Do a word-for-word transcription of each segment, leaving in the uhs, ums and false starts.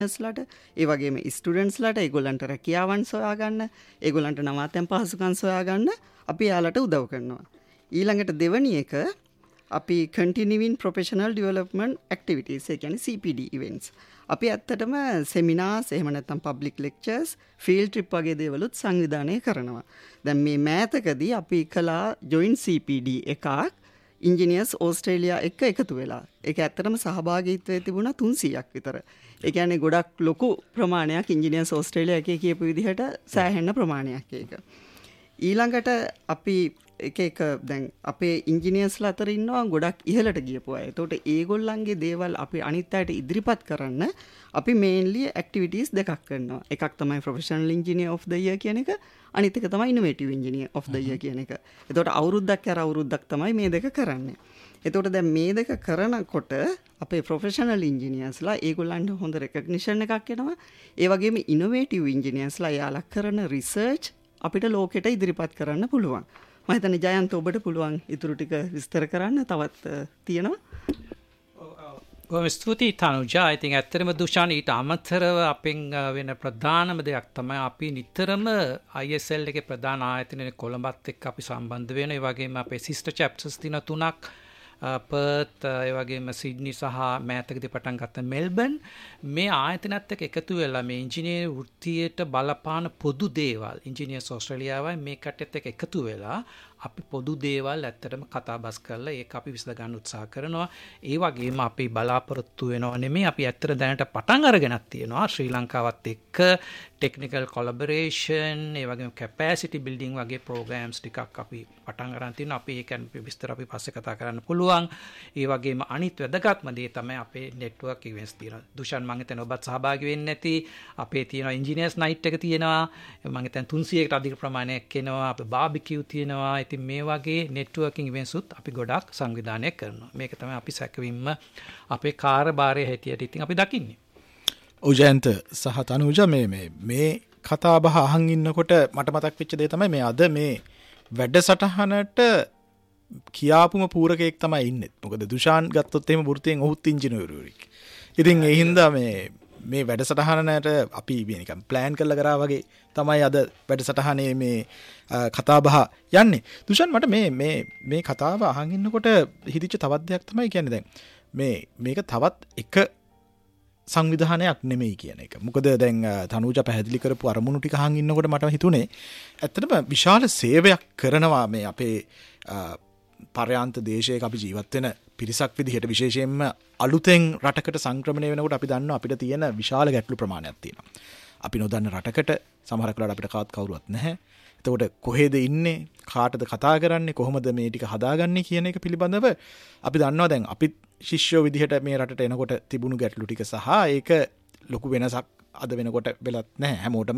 ස්ලාට ඒ වගේම ස්ටුඩන්ට්ස්ලාට ඒගොල්ලන්ට රැකියාවන් සොයා ගන්න, ඒගොල්ලන්ට නවාතැන් පහසුකම් සොයා ගන්න අපි යාලට උදව් කරනවා. ඊළඟට දෙවැනි එක අපි continuing professional development activities ඒ කියන්නේ C P D events. අපි ඇත්තටම seminars එහෙම නැත්නම් public lectures, field trip වගේ දේවලුත් සංවිධානය කරනවා. දැන් මේ මෑතකදී අපි කළා joint C P D එකක් ඉංජිනියර්ස් ඕස්ට්‍රේලියා එක්ක එකතු වෙලා. ඒක ඇත්තටම සහභාගීත්වය තිබුණා තුන්සීයක් විතර. ඒ කියන්නේ ගොඩක් ලොකු ප්‍රමාණයක් ඉංජිනියර්ස් ඕස්ට්‍රේලියා එකේ කියපු විදිහට සෑහෙන ප්‍රමාණයක් ඒක. ඊළඟට අපි එක එක දැන් අපේ ඉංජිනියර්ස්ලා අතර ඉන්නවා ගොඩක් ඉහළට ගියපු අය. ඒතකොට ඒගොල්ලන්ගේ දේවල් අපි අනිත් අයට ඉදිරිපත් කරන්න අපි මේන්ලි ඇක්ටිවිටීස් දෙකක් කරනවා. එකක් තමයි professional engineer of the year කියන එක. අනිත් එක තමයි ඉනොවේටිව් ඉංජිනියර් ඔෆ් ද ඉයර් කියන එක. එතකොට අවුරුද්දක් කර අවුරුද්දක් තමයි මේ දෙක කරන්නේ. එතකොට දැන් මේ දෙක කරනකොට අපේ ප්‍රොෆෙෂනල් ඉංජිනියර්ස්ලා ඒගොල්ලන්ට හොඳ රෙකග්නිෂන් එකක් එනවා. ඒ වගේම ඉනොවේටිව් ඉංජිනියර්ස්ලා යාලා කරන රිසර්ච් අපිට ලෝකෙට ඉදිරිපත් කරන්න පුළුවන්. මම හිතන්නේ ජයන්ත ඔබට පුළුවන් ඊටු ටික විස්තර කරන්න තවත් තියෙනවා. ඔව් ස්තුතියි තනුජා. I think ඇත්තටම දුෂාන් ඊට අමතරව අපෙන් වෙන ප්‍රධානම දෙයක් තමයි අපි නිතරම I S L එකේ ප්‍රධාන ආයතනයේ කොළඹත් එක්ක අපි සම්බන්ධ වෙනවා. ඒ වගේම අපේ සිස්ටර් චැප්ටර්ස් දින තුනක් පර්ත් ඒ වගේම සිඩ්නි සහ මෑතකදී පටන් ගත්ත මෙල්බන් මේ ආයතනත් එක්ක එකතු වෙලා මේ ඉංජිනේර වෘත්තියට බලපාන පොදු දේවල් ඉංජිනේර්ස් ඕස්ට්‍රේලියාවයි මේ කට්ටියත් එක්ක එකතු වෙලා අපි පොදු දේවල් ඇත්තටම කතා බස් කරලා ඒක අපි විසඳ ගන්න උත්සාහ කරනවා. ඒ වගේම අපි බලාපොරොත්තු වෙනව නෙමෙයි අපි ඇත්තට දැනට පටන් අරගෙනක් තියෙනවා ශ්‍රී ලංකාවත් එක්ක ටෙක්නිකල් කොලැබොරේෂන් ඒ වගේම කැපැසිටි බිල්ඩින් වගේ ප්‍රෝග්‍රෑම්ස් ටිකක් අපි පටන් අරන් තියෙනවා. අපි ඒක විස්තර අපි පස්සේ කතා කරන්න පුළුවන්. ඒ වගේම අනිත් වැදගත්ම දේ තමයි අපේ නෙට්වර්ක් ඉවෙන්ට්ස් තියෙනවා. දුෂාන් මම හිතන්නේ ඔබත් සහභාගී වෙන්නේ නැති අපේ තියෙනවා ඉන්ජිනියර්ස් නයිට් එක තියෙනවා. මම හිතන්නේ තුන්සීයකට අධික ප්‍රමාණයක් එනවා. අපේ බාබිකියු තියෙනවා. ඉතින් මේ වගේ නෙට්වර්කින් ඉවෙන්ට්ස් උත් අපි ගොඩක් සංවිධානය කරනවා. මේක තමයි අපි සැකවින්ම අපේ කාර්යභාරය හැටියට ඉතින් අපි දකින්නේ. උජයන්ත සහ තනුජා මේ මේ මේ කතා බහ අහන් ඉන්නකොට මට මතක් වෙච්ච දේ තමයි මේ අද මේ වැඩසටහනට කියාපුම පූරකයෙක් තමයි ඉන්නේ. මොකද දුෂාන් ගත්තොත් එහෙම වෘත්තියෙන් ඔහුත් ඉංජිනේරුවෙක්. ඉතින් ඒ හින්දා මේ මේ වැඩසටහනට අපි නිකන් ප්ලෑන් කරලා කරා වගේ තමයි අද වැඩසටහනේ මේ කතා බහ යන්නේ. දුෂාන් මට මේ මේ මේ කතාව අහන් ඉන්නකොට හිතිච්ච තවත් දෙයක් තමයි කියන්නේ දැන් මේ මේක තවත් එක සංවිධානයක් නෙමෙයි කියන එක. මොකද දැන් තනුජා පැහැදිලි කරපු අරමුණු ටික අහන් ඉන්නකොට මට හිතුනේ ඇත්තටම විශාල සේවයක් කරනවා මේ අපේ පරයාන්ත දේශයක අපි ජීවත් වෙන පිරිසක් විදිහට විශේෂයෙන්ම අලුතෙන් රටකට සංක්‍රමණය වෙනකොට අපි දන්නවා අපිට තියෙන විශාල ගැටලු ප්‍රමාණයක් තියෙනවා. අපි නොදන්න රටකට සමහර වෙලාවට අපිට කාත් කවුරුවත් නැහැ. එතකොට කොහෙද ඉන්නේ? කාටද කතා කරන්නේ? කොහොමද මේ ටික හදාගන්නේ කියන එක පිළිබඳව අපි දන්නවා දැන් අපිත් ශිෂ්‍යෝ විදිහට මේ රටට එනකොට තිබුණු ගැටලු ටික සහ ඒක ලොකු වෙනසක් අද වෙනකොට වෙලත් නැහැ. හැමෝටම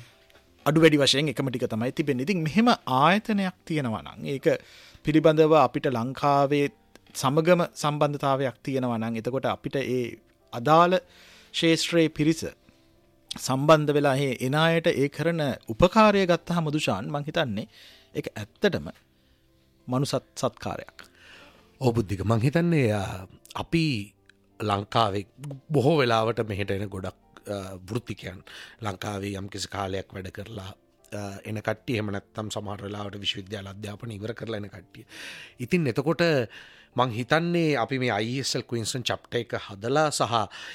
අඩු වැඩි වශයෙන් එකම ටික තමයි තිබෙන්නේ. ඉතින් මෙහෙම ආයතනයක් තියෙනවා නම් ඒක පිළිබඳව අපිට ලංකාවේ සමගම සම්බන්ධතාවයක් තියෙනවා නම් එතකොට අපිට ඒ අදාළ ශාස්ත්‍රයේ පිරිස සම්බන්ධ වෙලා ඒ එන අයට ඒ කරන උපකාරය ගත්තාම දුෂාන් මං හිතන්නේ ඒක ඇත්තටම මනුසත් සත්කාරයක්. ඔව් බුද්ධික මං හිතන්නේ අපි ලංකාවේ බොහෝ වෙලාවට මෙහෙට එන ගොඩක් වෘත්තිකයන් ලංකාවේ යම් කිසි කාලයක් වැඩ කරලා එන කට්ටිය එහෙම නැත්නම් සමහර වෙලාවට විශ්වවිද්‍යාල අධ්‍යාපනය ඉවර කරලා එන කට්ටිය. ඉතින් එතකොට මං හිතන්නේ අපි මේ I S L Queensland chapter එක හදලා සහ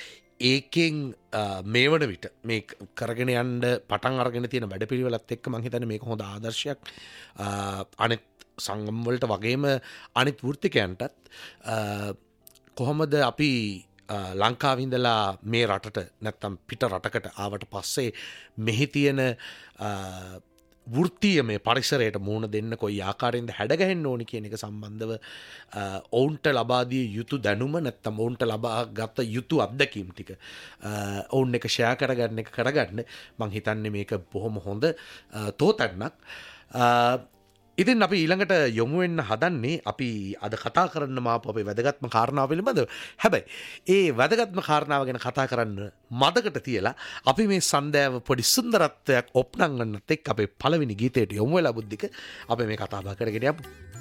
ඒකෙන් මේ වන විට මේ කරගෙන යන්න පටන් අරගෙන තියෙන වැඩපිළිවෙලත් එක්ක මං හිතන්නේ මේක හොඳ ආදර්ශයක් අනිත් සංගම් වලට වගේම අනිත් වෘත්තිකයන්ටත් කොහොමද අපි ලංකාවේ ඉඳලා මේ රටට නැත්තම් පිට රටකට ආවට පස්සේ මෙහි තියෙන වෘත්තීයමය පරිසරයට මුහුණ දෙන්න කොයි ආකාරයෙන්ද හැඩගැහෙන්න ඕනි කියන එක සම්බන්ධව ඔවුන්ට ලබා දිය යුතු දැනුම නැත්තම් ඔවුන්ට ලබා ගත යුතු අත්දැකීම් ටික ඔවුන් එක ෂෙයා කරගන්න එක කරගන්න මං හිතන්නේ මේක බොහොම හොඳ තෝතැන්නක්. ඉතින් අපි ඊළඟට යොමු වෙන්න හදන්නේ අපි අද කතා කරන්න මාපු අපේ වැදගත්ම කාරණාව පිළිබඳව. හැබැයි ඒ වැදගත්ම කාරණාව ගැන කතා කරන්න මදකට තියලා අපි මේ සන්දෑව පොඩි සුන්දරත්වයක් ඔප්නංගන්නත් එක්ක අපේ පළවෙනි ගීතයට යොමු වෙලා බුද්ධික අපි මේ කතා බහ කරගෙන යමු.